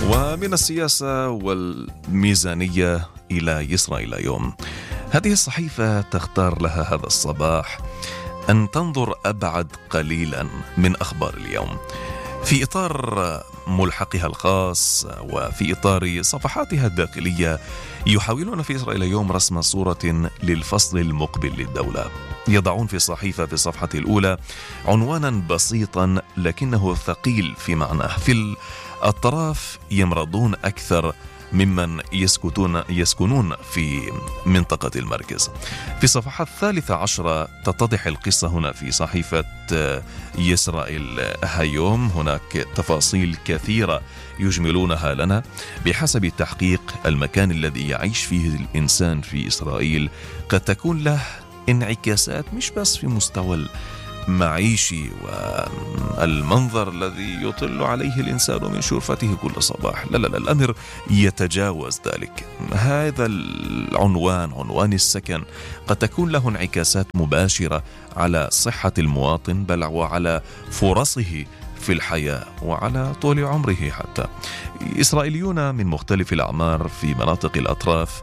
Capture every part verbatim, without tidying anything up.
ومن السياسة والميزانية إلى إسرائيل اليوم. هذه الصحيفة تختار لها هذا الصباح أن تنظر أبعد قليلا من أخبار اليوم في إطار ملحقها الخاص وفي إطار صفحاتها الداخلية. يحاولون في إسرائيل اليوم رسم صورة للفصل المقبل للدولة. يضعون في الصحيفة في الصفحة الأولى عنوانا بسيطا لكنه ثقيل في معناه: في الأطراف يمرضون أكثر ممن يسكتون يسكنون في منطقة المركز. في الصفحة الثالثة عشرة تتضح القصة هنا في صحيفة إسرائيل هيوم. هناك تفاصيل كثيرة يجملونها لنا. بحسب التحقيق، المكان الذي يعيش فيه الإنسان في إسرائيل قد تكون له انعكاسات مش بس في مستوى معيشي والمنظر الذي يطل عليه الإنسان من شرفته كل صباح. لا لا لا، الأمر يتجاوز ذلك. هذا العنوان، عنوان السكن، قد تكون له انعكاسات مباشرة على صحة المواطن، بل وعلى فرصه في الحياة وعلى طول عمره حتى. إسرائيليون من مختلف الأعمار في مناطق الأطراف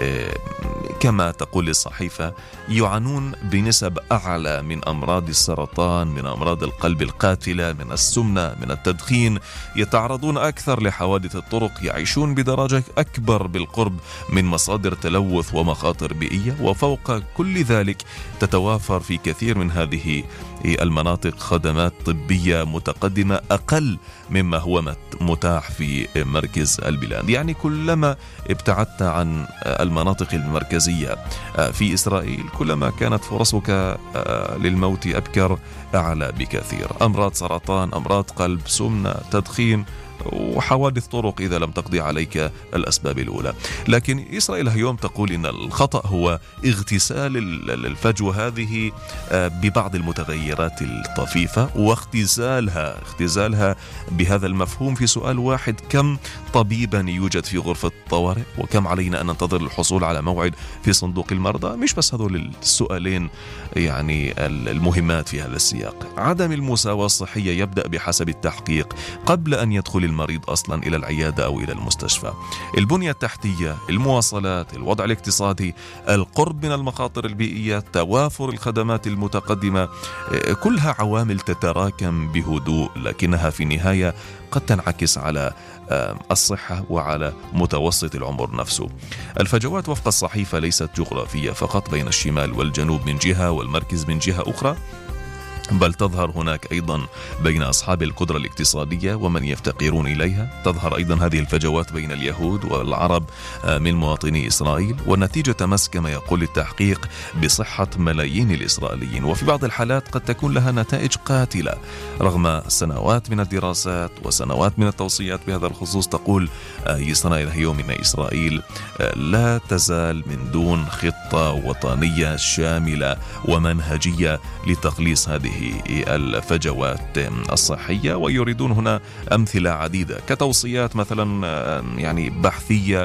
كما تقول الصحيفة يعانون بنسب أعلى من أمراض السرطان، من أمراض القلب القاتلة، من السمنة، من التدخين. يتعرضون أكثر لحوادث الطرق، يعيشون بدرجة أكبر بالقرب من مصادر تلوث ومخاطر بيئية. وفوق كل ذلك تتوافر في كثير من هذه المناطق خدمات طبية متقدمة أقل مما هو متاح في مركز البلاد. يعني كلما ابتعدت عن المناطق المركزية في إسرائيل كلما كانت فرصك للموت أبكر، أعلى بكثير. أمراض سرطان، أمراض قلب، سمنة، تدخين وحوادث طرق إذا لم تقضي عليك الأسباب الأولى. لكن إسرائيل اليوم تقول إن الخطأ هو اغتسال الفجوة هذه ببعض المتغيرات الطفيفة واختزالها اختزالها بهذا المفهوم في سؤال واحد: كم طبيبا يوجد في غرفة الطوارئ؟ وكم علينا أن ننتظر الحصول على موعد في صندوق المرضى؟ مش بس هذول السؤالين يعني المهمات في هذا السياق. عدم المساواة الصحية يبدأ بحسب التحقيق قبل أن يدخل المريض أصلا إلى العيادة أو إلى المستشفى. البنية التحتية، المواصلات، الوضع الاقتصادي، القرب من المخاطر البيئية، توافر الخدمات المتقدمة، كلها عوامل تتراكم بهدوء لكنها في النهاية قد تنعكس على الصحة وعلى متوسط العمر نفسه. الفجوات وفق الصحيفة ليست جغرافية فقط بين الشمال والجنوب من جهة والمركز من جهة أخرى، بل تظهر هناك أيضا بين أصحاب القدرة الاقتصادية ومن يفتقرون إليها. تظهر أيضا هذه الفجوات بين اليهود والعرب من مواطني إسرائيل، والنتيجة تمس كما يقول التحقيق بصحة ملايين الإسرائيليين، وفي بعض الحالات قد تكون لها نتائج قاتلة. رغم سنوات من الدراسات وسنوات من التوصيات بهذا الخصوص، تقول إسرائيل اليوم إن إسرائيل لا تزال من دون خطة وطنية شاملة ومنهجية لتقليص هذه الفجوات الصحية. ويريدون هنا أمثلة عديدة كتوصيات مثلا يعني بحثية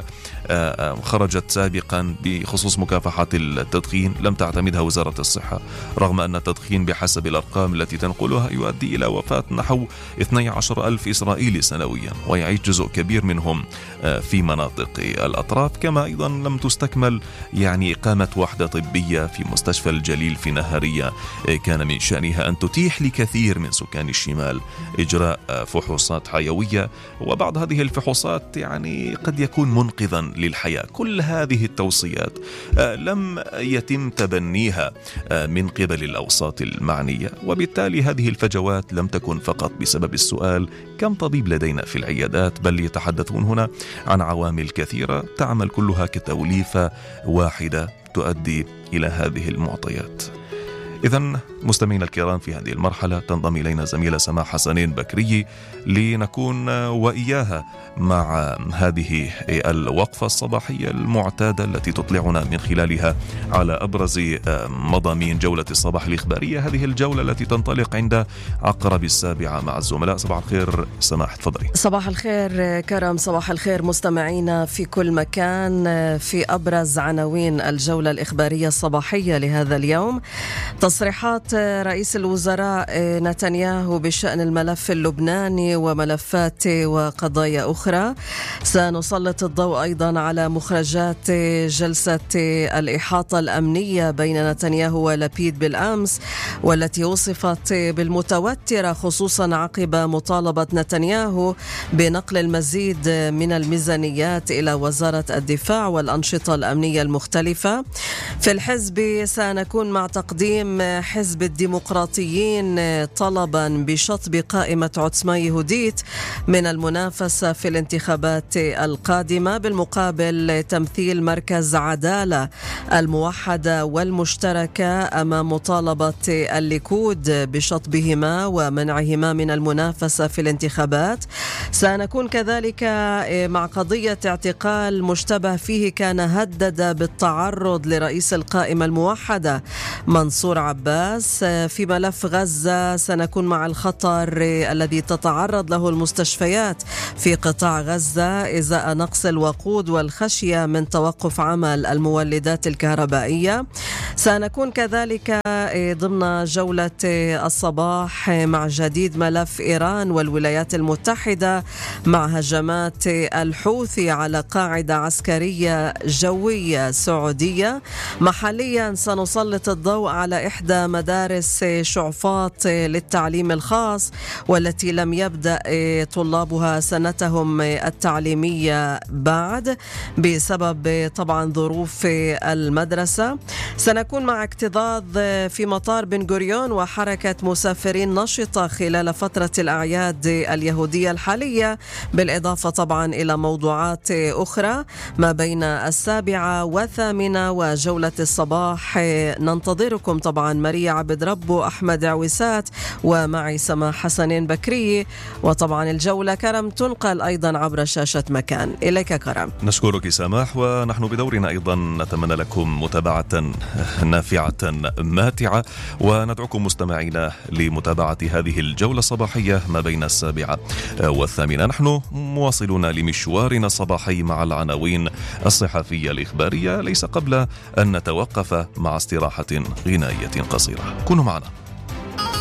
خرجت سابقا بخصوص مكافحة التدخين، لم تعتمدها وزارة الصحة، رغم أن التدخين بحسب الأرقام التي تنقلها يؤدي إلى وفاة نحو اثني عشر ألف إسرائيلي سنويا، ويعيش جزء كبير منهم في مناطق الأطراف. كما أيضا لم تستكمل يعني إقامة وحدة طبية في مستشفى الجليل في نهارية كان من شأنها أن تتيح لكثير من سكان الشمال إجراء فحوصات حيوية، وبعض هذه الفحوصات يعني قد يكون منقذا للحياة. كل هذه التوصيات لم يتم تبنيها من قبل الأوساط المعنية، وبالتالي هذه الفجوات لم تكن فقط بسبب السؤال كم طبيب لدينا في العيادات، بل يتحدثون هنا عن عوامل كثيرة تعمل كلها كتوليفة واحدة تؤدي إلى هذه المعطيات. إذن مستمعينا الكرام، في هذه المرحلة تنضم إلينا زميلة سماح حسنين بكري لنكون وإياها مع هذه الوقفة الصباحية المعتادة التي تطلعنا من خلالها على أبرز مضامين جولة الصباح الإخبارية. هذه الجولة التي تنطلق عند عقرب السابعة مع الزملاء. صباح الخير سماح، تفضلي. صباح الخير كرم، صباح الخير مستمعينا في كل مكان. في أبرز عناوين الجولة الإخبارية الصباحية لهذا اليوم: تصريحات رئيس الوزراء نتنياهو بشأن الملف اللبناني وملفات وقضايا أخرى. سنسلط الضوء أيضا على مخرجات جلسة الإحاطة الأمنية بين نتنياهو ولبيد بالأمس، والتي وصفت بالمتوترة خصوصا عقب مطالبة نتنياهو بنقل المزيد من الميزانيات إلى وزارة الدفاع والأنشطة الأمنية المختلفة. في الحزب سنكون مع تقديم حزب الديمقراطيين طلبا بشطب قائمة عتمة يهوديت من المنافسة في الانتخابات القادمة، بالمقابل تمثيل مركز عدالة الموحدة والمشتركة أمام مطالبة الليكود بشطبهما ومنعهما من المنافسة في الانتخابات. سنكون كذلك مع قضية اعتقال مشتبه فيه كان هدد بالتعرض لرئيس القائمة الموحدة منصور عباس. في ملف غزة سنكون مع الخطر الذي تتعرض له المستشفيات في قطاع غزة إزاء نقص الوقود والخشية من توقف عمل المولدات الكهربائية. سنكون كذلك ضمن جولة الصباح مع جديد ملف إيران والولايات المتحدة مع هجمات الحوثي على قاعدة عسكرية جوية سعودية. محليا سنسلط الضوء على إحدى مدارس شعفاط للتعليم الخاص والتي لم يبدأ طلابها سنتهم التعليمية بعد بسبب طبعا ظروف المدرسة. سنكون مع اكتظاظ في مطار بن غوريون وحركة مسافرين نشطة خلال فترة الأعياد اليهودية الحالية، بالإضافة طبعا إلى موضوعات أخرى ما بين السابعة والثامنة وجولة الصباح. ننتظركم طبعا ماريا عبد رب وأحمد عويسات ومعي سما حسنين بكري، وطبعا الجولة كرم تنقل أيضا عبر شاشة مكان. إليك كرم. نشكرك سماح، ونحن بدورنا أيضا نتمنى لكم متابعة نافعة ماتعة، وندعوكم مستمعينا لمتابعة هذه الجولة الصباحية ما بين السابعة والثامنة. نحن مواصلون لمشوارنا الصباحي مع العناوين الصحفية الإخبارية، ليس قبل أن نتوقف مع استراحة غنائية قصيرة. كونوا معنا.